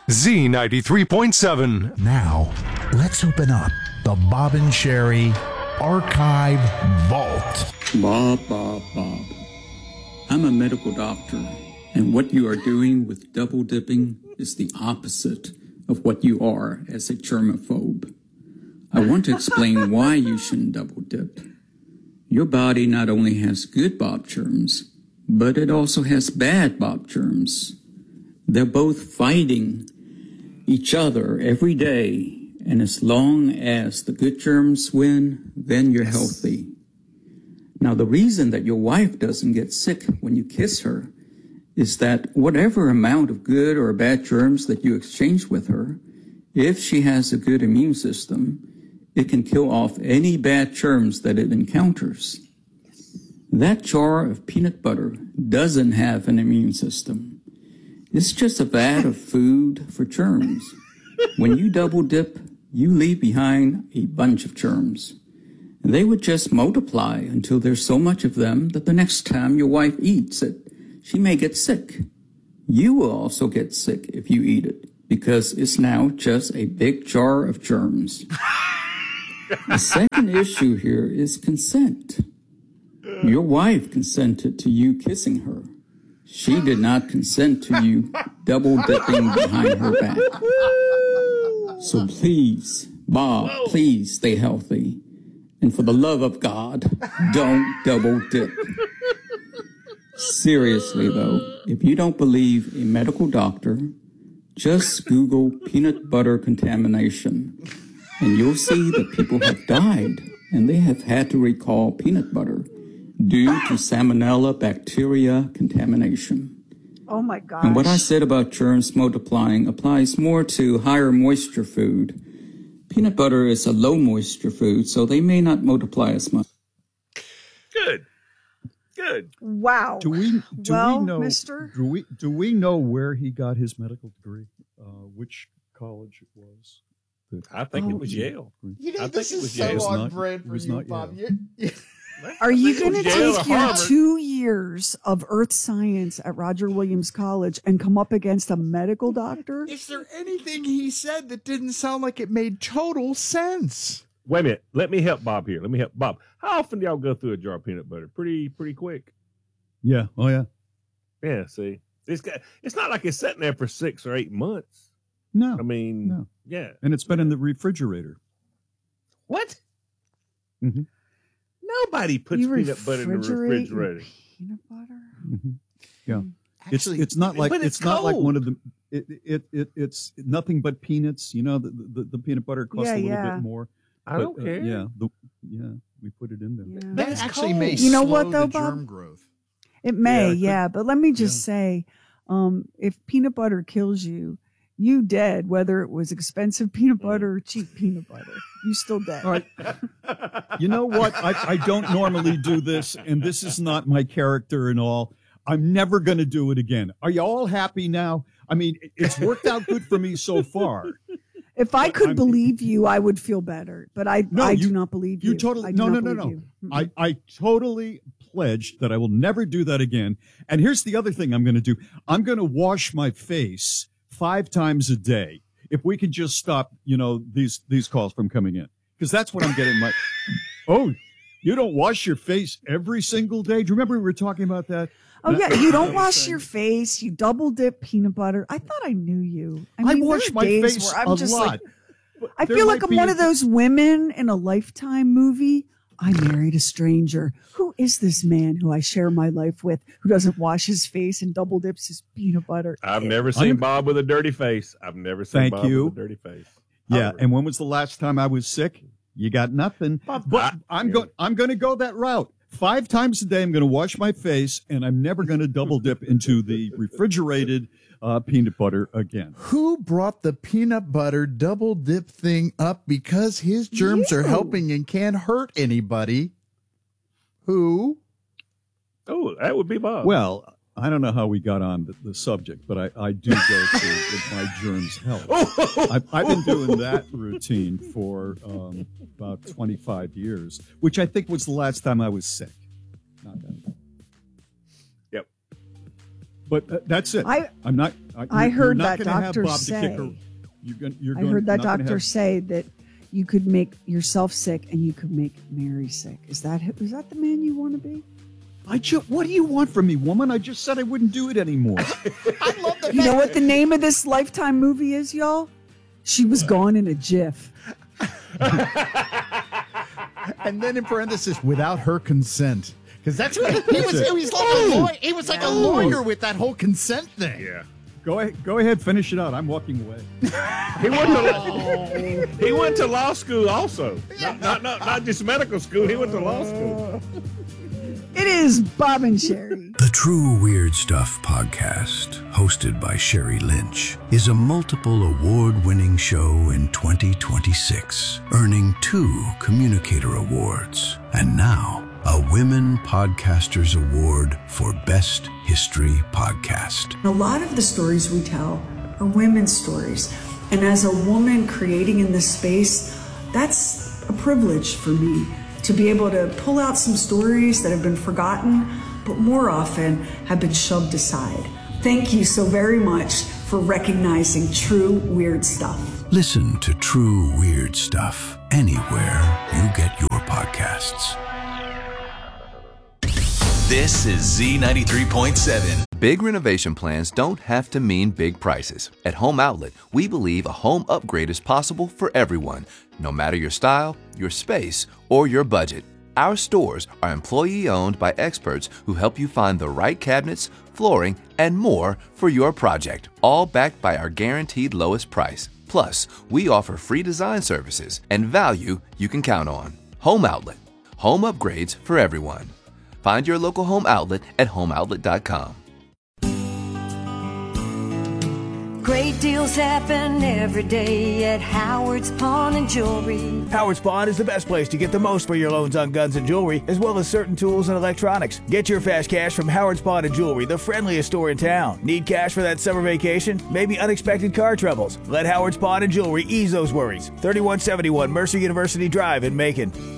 Z93.7. Now, let's open up the Bob and Sherry Archive Vault. Bob. I'm a medical doctor, and what you are doing with double dipping is the opposite of what you are as a germaphobe. I want to explain why you shouldn't double dip. Your body not only has good Bob germs, but it also has bad Bob germs. They're both fighting each other every day, and as long as the good germs win, then you're healthy. Now, the reason that your wife doesn't get sick when you kiss her is that whatever amount of good or bad germs that you exchange with her, if she has a good immune system, it can kill off any bad germs that it encounters. That jar of peanut butter doesn't have an immune system. It's just a vat of food for germs. When you double dip, you leave behind a bunch of germs. They would just multiply until there's so much of them that the next time your wife eats it, she may get sick. You will also get sick if you eat it, because it's now just a big jar of germs. The second issue here is consent. Your wife consented to you kissing her. She did not consent to you double dipping behind her back. So please, Bob, please stay healthy. And for the love of God, don't double dip. Seriously, though, if you don't believe a medical doctor, just Google peanut butter contamination, and you'll see that people have died, and they have had to recall peanut butter due to salmonella bacteria contamination. Oh my gosh. And what I said about germs multiplying applies more to higher moisture food. Peanut butter is a low moisture food, so they may not multiply as much. Good. Wow. Do we know, mister? Do we know where he got his medical degree? Which college it was? I think it was Yale. You know, I this think it is was so Yale. on brand for you, Bob. Are you going to Yale take or your Harvard. 2 years of earth science at Roger Williams College and come up against a medical doctor? Is there anything he said that didn't sound like it made total sense? Wait a minute. Let me help Bob here. Bob. How often do y'all go through a jar of peanut butter? Pretty quick. Yeah. Oh, yeah. Yeah, see. It's not like it's sitting there for 6 or 8 months. No. I mean, No. yeah. And it's been in the refrigerator. What? Mm-hmm. Nobody puts You peanut butter in the refrigerate refrigerator. Peanut butter? Mm-hmm. Yeah. Actually, it's not like but it's not like cold. one of the it's nothing but peanuts. You know, the peanut butter costs a little bit more. I don't care. We put it in there. Yeah. that That's actually cold. may You know slow what, though, the Bob? germ growth. It may, Yeah, but let me just say, if peanut butter kills you, you dead, whether it was expensive peanut butter or cheap peanut butter. You still dead. All right. You know what? I don't normally do this, and this is not my character and all. I'm never going to do it again. Are you all happy now? I mean, it's worked out good for me so far. If I could I'm- believe you, I would feel better. But I do not believe you. You totally I do no. not believe you. Mm-mm. I totally pledged that I will never do that again. And here's the other thing I'm going to do. I'm going to wash my face 5 times a day. If we could just stop, these calls from coming in, because that's what I'm getting. Oh, you don't wash your face every single day? Do you remember we were talking about that? Oh, yeah. You don't wash your face. You double dip peanut butter. I thought I knew you. I mean, wash there are my days face where I'm a just lot. Like, I feel like I'm one of those women in a Lifetime movie. I married a stranger. Who is this man who I share my life with who doesn't wash his face and double dips his peanut butter? I've never seen Bob with a dirty face. I've never seen Thank Bob you. with a dirty face. Yeah. And when was the last time I was sick? You got nothing. But I'm going to go that route. 5 times a day, I'm going to wash my face, and I'm never going to double dip into the refrigerated peanut butter again. Who brought the peanut butter double dip thing up because his germs are helping and can't hurt anybody? Who? Oh, that would be Bob. Well, I don't know how we got on the subject, but I do go to with my germs help. I've been doing that routine for about 25 years, which I think was the last time I was sick. Not that. Yep. But that's it. I not. I heard you're not that gonna doctor have Bob say. To kick her. I heard that doctor say that you could make yourself sick and you could make Mary sick. Is that the man you want to be? What do you want from me, woman? I just said I wouldn't do it anymore. I love that. You know what the name of this Lifetime movie is, y'all? She was gone in a jiff. And then in parenthesis, without her consent. Because that's what he was. He was like a lawyer. He was like a lawyer with that whole consent thing. Yeah. Go ahead, finish it out. I'm walking away. He went to law school also. Not just medical school. He went to law school. It is Bob and Sherry. The True Weird Stuff podcast, hosted by Sherry Lynch, is a multiple award-winning show in 2026, earning 2 Communicator Awards, and now a Women Podcasters Award for Best History Podcast. A lot of the stories we tell are women's stories. And as a woman creating in this space, that's a privilege for me to be able to pull out some stories that have been forgotten, but more often have been shoved aside. Thank you so very much for recognizing True Weird Stuff. Listen to True Weird Stuff anywhere you get your podcasts. This is Z93.7. Big renovation plans don't have to mean big prices. At Home Outlet, we believe a home upgrade is possible for everyone, no matter your style, your space, or your budget. Our stores are employee-owned by experts who help you find the right cabinets, flooring, and more for your project, all backed by our guaranteed lowest price. Plus, we offer free design services and value you can count on. Home Outlet. Home upgrades for everyone. Find your local Home Outlet at homeoutlet.com. Great deals happen every day at Howard's Pawn and Jewelry. Howard's Pawn is the best place to get the most for your loans on guns and jewelry, as well as certain tools and electronics. Get your fast cash from Howard's Pawn and Jewelry, the friendliest store in town. Need cash for that summer vacation? Maybe unexpected car troubles? Let Howard's Pawn and Jewelry ease those worries. 3171 Mercer University Drive in Macon.